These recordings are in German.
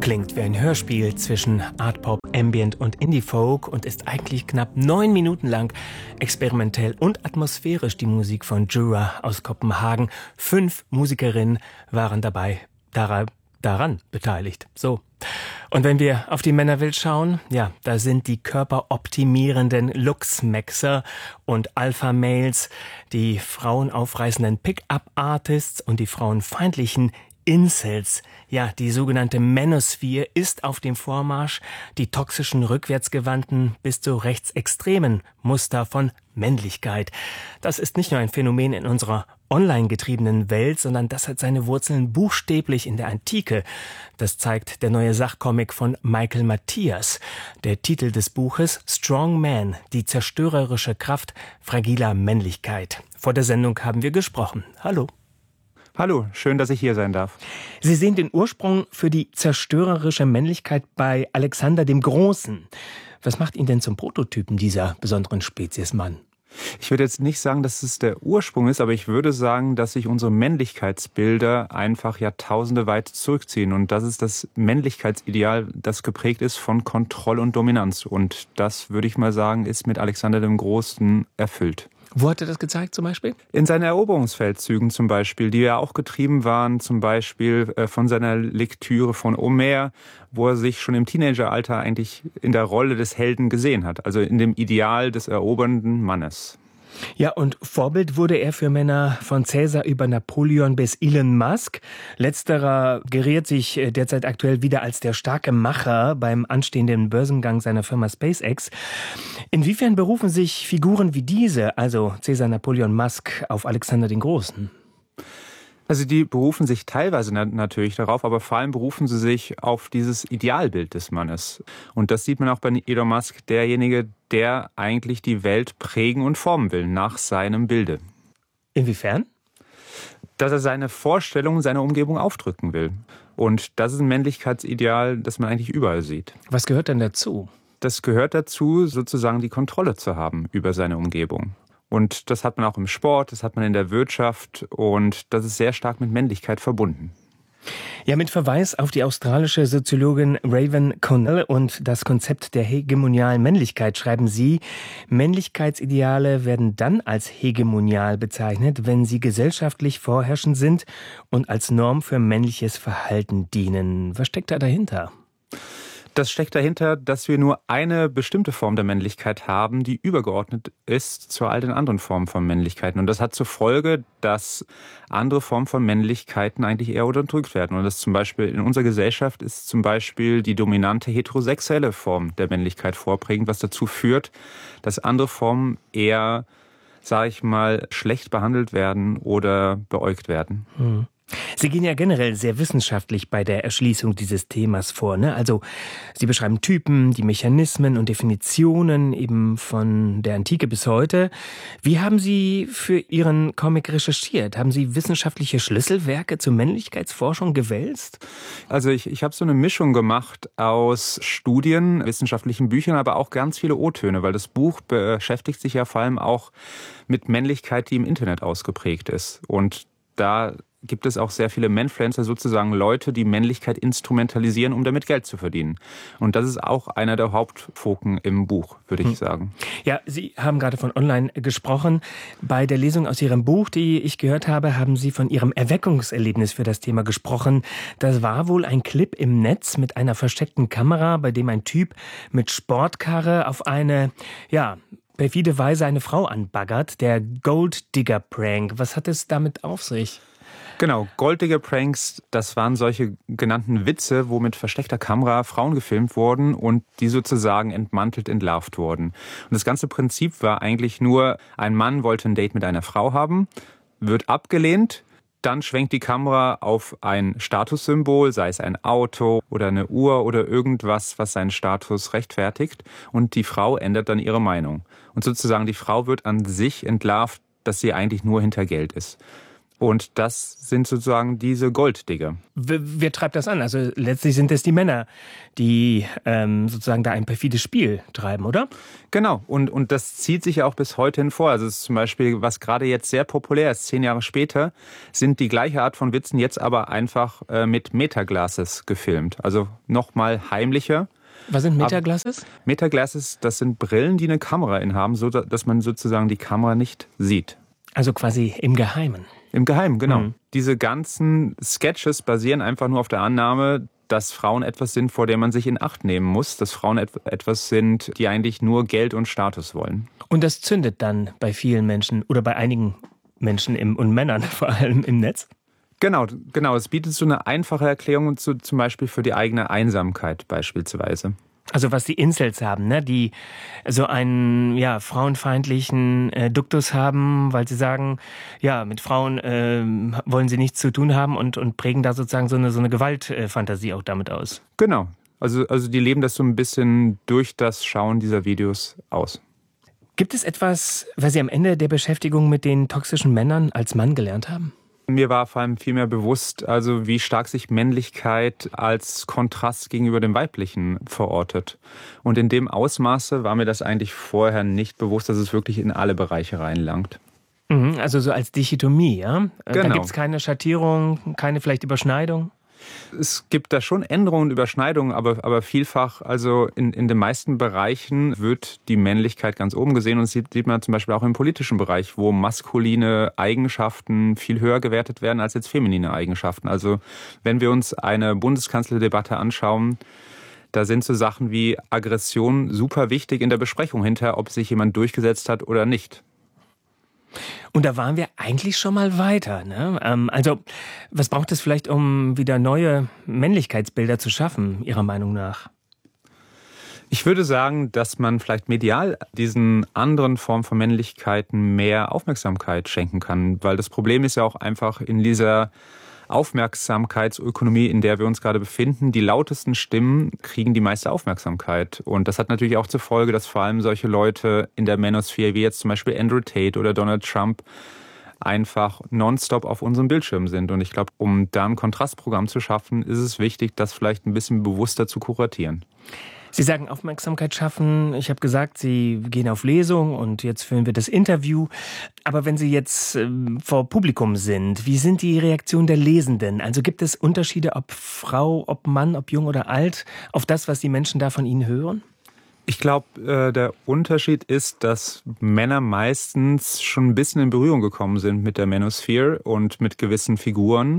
Klingt wie ein Hörspiel zwischen Art-Pop, Ambient und Indie-Folk und ist eigentlich knapp 9 Minuten lang experimentell und atmosphärisch die Musik von Jura aus Kopenhagen. 5 Musikerinnen waren daran beteiligt. So. Und wenn wir auf die Männerwelt schauen, ja, da sind die körperoptimierenden Luxmaxer und Alpha-Males, die frauenaufreißenden Pick-up-Artists und die frauenfeindlichen Incels, ja, die sogenannte Manosphere ist auf dem Vormarsch, die toxischen, rückwärtsgewandten bis zu rechtsextremen Muster von Männlichkeit. Das ist nicht nur ein Phänomen in unserer online getriebenen Welt, sondern das hat seine Wurzeln buchstäblich in der Antike. Das zeigt der neue Sachcomic von Michael Matthias. Der Titel des Buches Strong Man, die zerstörerische Kraft fragiler Männlichkeit. Vor der Sendung haben wir gesprochen. Hallo. Hallo, schön, dass ich hier sein darf. Sie sehen den Ursprung für die zerstörerische Männlichkeit bei Alexander dem Großen. Was macht ihn denn zum Prototypen dieser besonderen Spezies Mann? Ich würde jetzt nicht sagen, dass es der Ursprung ist, aber ich würde sagen, dass sich unsere Männlichkeitsbilder einfach Jahrtausende weit zurückziehen. Und das ist das Männlichkeitsideal, das geprägt ist von Kontrolle und Dominanz. Und das, würde ich mal sagen, ist mit Alexander dem Großen erfüllt. Wo hat er das gezeigt zum Beispiel? In seinen Eroberungsfeldzügen zum Beispiel, die ja auch getrieben waren, zum Beispiel von seiner Lektüre von Homer, wo er sich schon im Teenageralter eigentlich in der Rolle des Helden gesehen hat, also in dem Ideal des erobernden Mannes. Ja, und Vorbild wurde er für Männer von Cäsar über Napoleon bis Elon Musk. Letzterer geriert sich derzeit aktuell wieder als der starke Macher beim anstehenden Börsengang seiner Firma SpaceX. Inwiefern berufen sich Figuren wie diese, also Cäsar, Napoleon, Musk, auf Alexander den Großen? Also die berufen sich teilweise natürlich darauf, aber vor allem berufen sie sich auf dieses Idealbild des Mannes. Und das sieht man auch bei Elon Musk, derjenige, der eigentlich die Welt prägen und formen will, nach seinem Bilde. Inwiefern? Dass er seine Vorstellungen seiner Umgebung aufdrücken will. Und das ist ein Männlichkeitsideal, das man eigentlich überall sieht. Was gehört denn dazu? Das gehört dazu, sozusagen die Kontrolle zu haben über seine Umgebung. Und das hat man auch im Sport, das hat man in der Wirtschaft und das ist sehr stark mit Männlichkeit verbunden. Ja, mit Verweis auf die australische Soziologin Raven Connell und das Konzept der hegemonialen Männlichkeit schreiben Sie, Männlichkeitsideale werden dann als hegemonial bezeichnet, wenn sie gesellschaftlich vorherrschend sind und als Norm für männliches Verhalten dienen. Was steckt da dahinter? Das steckt dahinter, dass wir nur eine bestimmte Form der Männlichkeit haben, die übergeordnet ist zu all den anderen Formen von Männlichkeiten. Und das hat zur Folge, dass andere Formen von Männlichkeiten eigentlich eher unterdrückt werden. Und das zum Beispiel in unserer Gesellschaft ist zum Beispiel die dominante heterosexuelle Form der Männlichkeit vorprägend, was dazu führt, dass andere Formen eher, sage ich mal, schlecht behandelt werden oder beäugt werden. Sie gehen ja generell sehr wissenschaftlich bei der Erschließung dieses Themas vor, ne? Also Sie beschreiben Typen, die Mechanismen und Definitionen eben von der Antike bis heute. Wie haben Sie für Ihren Comic recherchiert? Haben Sie wissenschaftliche Schlüsselwerke zur Männlichkeitsforschung gewälzt? Also ich habe so eine Mischung gemacht aus Studien, wissenschaftlichen Büchern, aber auch ganz viele O-Töne, weil das Buch beschäftigt sich ja vor allem auch mit Männlichkeit, die im Internet ausgeprägt ist. Und da gibt es auch sehr viele Manfluencer, sozusagen Leute, die Männlichkeit instrumentalisieren, um damit Geld zu verdienen. Und das ist auch einer der Hauptfoken im Buch, würde ich sagen. Ja, Sie haben gerade von online gesprochen. Bei der Lesung aus Ihrem Buch, die ich gehört habe, haben Sie von Ihrem Erweckungserlebnis für das Thema gesprochen. Das war wohl ein Clip im Netz mit einer versteckten Kamera, bei dem ein Typ mit Sportkarre auf eine, ja, perfide Weise eine Frau anbaggert. Der Gold-Digger-Prank. Was hat es damit auf sich? Genau, Golddigger-Pranks, das waren solche genannten Witze, wo mit versteckter Kamera Frauen gefilmt wurden und die sozusagen entmantelt, entlarvt wurden. Und das ganze Prinzip war eigentlich nur, ein Mann wollte ein Date mit einer Frau haben, wird abgelehnt, dann schwenkt die Kamera auf ein Statussymbol, sei es ein Auto oder eine Uhr oder irgendwas, was seinen Status rechtfertigt, und die Frau ändert dann ihre Meinung. Und sozusagen die Frau wird an sich entlarvt, dass sie eigentlich nur hinter Geld ist. Und das sind sozusagen diese Golddigger. Wer treibt das an? Also letztlich sind es die Männer, die sozusagen da ein perfides Spiel treiben, oder? Genau. Und das zieht sich ja auch bis heute hin vor. Also es ist zum Beispiel, was gerade jetzt sehr populär ist, 10 Jahre später, sind die gleiche Art von Witzen jetzt aber einfach mit Metaglasses gefilmt. Also nochmal heimlicher. Was sind Metaglasses? Metaglasses, das sind Brillen, die eine Kamera inhaben, so dass man sozusagen die Kamera nicht sieht. Also quasi im Geheimen. Im Geheimen, genau. Diese ganzen Sketches basieren einfach nur auf der Annahme, dass Frauen etwas sind, vor dem man sich in Acht nehmen muss. Dass Frauen etwas sind, die eigentlich nur Geld und Status wollen. Und das zündet dann bei vielen Menschen oder bei einigen Menschen und Männern vor allem im Netz? Genau. Es bietet so eine einfache Erklärung zum Beispiel für die eigene Einsamkeit beispielsweise. Also was die Incels haben, ne? Die so einen frauenfeindlichen Duktus haben, weil sie sagen, ja, mit Frauen wollen sie nichts zu tun haben und prägen da sozusagen so eine Gewaltfantasie auch damit aus. Genau. Also die leben das so ein bisschen durch das Schauen dieser Videos aus. Gibt es etwas, was Sie am Ende der Beschäftigung mit den toxischen Männern als Mann gelernt haben? Mir war vor allem viel mehr bewusst, also wie stark sich Männlichkeit als Kontrast gegenüber dem Weiblichen verortet. Und in dem Ausmaße war mir das eigentlich vorher nicht bewusst, dass es wirklich in alle Bereiche reinlangt. Also so als Dichotomie, ja? Genau. Da gibt es keine Schattierung, keine vielleicht Überschneidung? Es gibt da schon Änderungen und Überschneidungen, aber vielfach, also in den meisten Bereichen wird die Männlichkeit ganz oben gesehen. Und das sieht man zum Beispiel auch im politischen Bereich, wo maskuline Eigenschaften viel höher gewertet werden als jetzt feminine Eigenschaften. Also wenn wir uns eine Bundeskanzlerdebatte anschauen, da sind so Sachen wie Aggression super wichtig in der Besprechung hinterher, ob sich jemand durchgesetzt hat oder nicht. Und da waren wir eigentlich schon mal weiter, ne? Also, was braucht es vielleicht, um wieder neue Männlichkeitsbilder zu schaffen, Ihrer Meinung nach? Ich würde sagen, dass man vielleicht medial diesen anderen Formen von Männlichkeiten mehr Aufmerksamkeit schenken kann. Weil das Problem ist ja auch einfach in dieser Aufmerksamkeitsökonomie, in der wir uns gerade befinden, die lautesten Stimmen kriegen die meiste Aufmerksamkeit. Und das hat natürlich auch zur Folge, dass vor allem solche Leute in der Manosphere, wie jetzt zum Beispiel Andrew Tate oder Donald Trump, einfach nonstop auf unserem Bildschirm sind. Und ich glaube, um da ein Kontrastprogramm zu schaffen, ist es wichtig, das vielleicht ein bisschen bewusster zu kuratieren. Sie sagen Aufmerksamkeit schaffen. Ich habe gesagt, Sie gehen auf Lesung und jetzt führen wir das Interview. Aber wenn Sie jetzt vor Publikum sind, wie sind die Reaktionen der Lesenden? Also gibt es Unterschiede, ob Frau, ob Mann, ob jung oder alt, auf das, was die Menschen da von Ihnen hören? Ich glaube, der Unterschied ist, dass Männer meistens schon ein bisschen in Berührung gekommen sind mit der Manosphere und mit gewissen Figuren.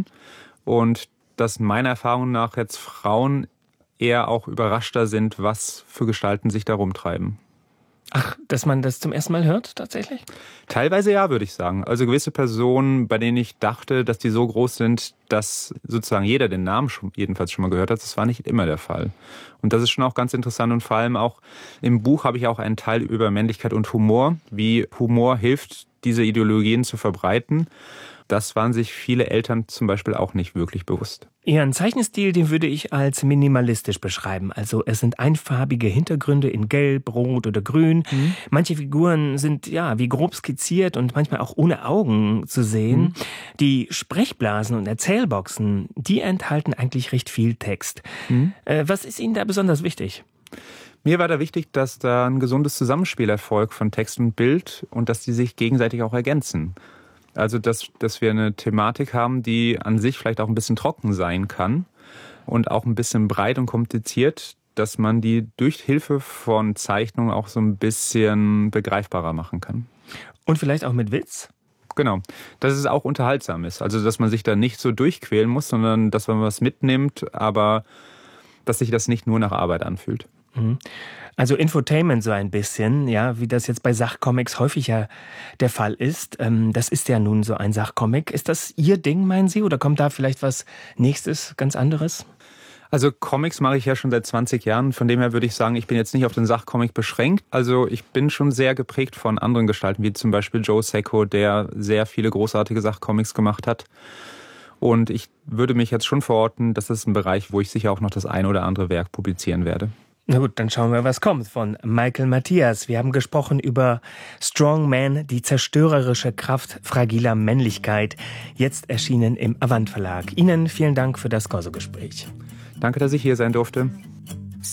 Und dass meiner Erfahrung nach jetzt Frauen eher auch überraschter sind, was für Gestalten sich da rumtreiben. Ach, dass man das zum ersten Mal hört, tatsächlich? Teilweise ja, würde ich sagen. Also gewisse Personen, bei denen ich dachte, dass die so groß sind, dass sozusagen jeder den Namen jedenfalls schon mal gehört hat, das war nicht immer der Fall. Und das ist schon auch ganz interessant und vor allem auch im Buch habe ich auch einen Teil über Männlichkeit und Humor, wie Humor hilft, diese Ideologien zu verbreiten. Das waren sich viele Eltern zum Beispiel auch nicht wirklich bewusst. Ihren Zeichenstil, den würde ich als minimalistisch beschreiben. Also es sind einfarbige Hintergründe in Gelb, Rot oder Grün. Manche Figuren sind ja wie grob skizziert und manchmal auch ohne Augen zu sehen. Die Sprechblasen und Erzählboxen, die enthalten eigentlich recht viel Text. Was ist Ihnen da besonders wichtig? Mir war da wichtig, dass da ein gesundes Zusammenspiel erfolgt von Text und Bild und dass die sich gegenseitig auch ergänzen. Also, dass wir eine Thematik haben, die an sich vielleicht auch ein bisschen trocken sein kann und auch ein bisschen breit und kompliziert, dass man die durch Hilfe von Zeichnungen auch so ein bisschen begreifbarer machen kann. Und vielleicht auch mit Witz? Genau, dass es auch unterhaltsam ist. Also, dass man sich da nicht so durchquälen muss, sondern dass man was mitnimmt, aber dass sich das nicht nur nach Arbeit anfühlt. Also Infotainment so ein bisschen, ja, wie das jetzt bei Sachcomics häufig ja der Fall ist. Das ist ja nun so ein Sachcomic. Ist das Ihr Ding, meinen Sie, oder kommt da vielleicht was Nächstes, ganz anderes? Also Comics mache ich ja schon seit 20 Jahren. Von dem her würde ich sagen, ich bin jetzt nicht auf den Sachcomic beschränkt. Also ich bin schon sehr geprägt von anderen Gestalten, wie zum Beispiel Joe Sacco, der sehr viele großartige Sachcomics gemacht hat. Und ich würde mich jetzt schon verorten, das ist ein Bereich, wo ich sicher auch noch das ein oder andere Werk publizieren werde. Na gut, dann schauen wir, was kommt von Michael Matthias. Wir haben gesprochen über Strong Man, die zerstörerische Kraft fragiler Männlichkeit. Jetzt erschienen im Avant Verlag. Ihnen vielen Dank für das Corso-Gespräch. Danke, dass ich hier sein durfte.